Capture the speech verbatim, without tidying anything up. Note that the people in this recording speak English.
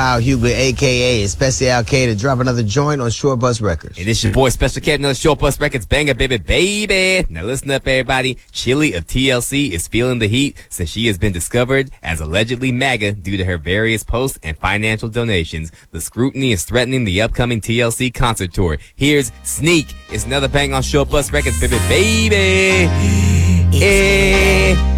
Kyle Huger, a k a. Special K, to drop another joint on Short Bus Records. And it's your boy Special K, another Short Bus Records banger, baby, baby. Now listen up, everybody. Chili of T L C is feeling the heat since she has been discovered as allegedly MAGA due to her various posts and financial donations. The scrutiny is threatening the upcoming T L C concert tour. Here's Sneak. It's another bang on Short Bus Records, baby, baby. Eh.